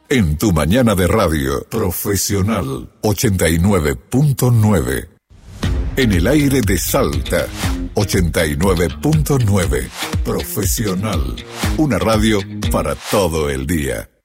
En tu mañana de radio, Profesional 89.9. En el aire de Salta, 89.9. Profesional, una radio para todo el día.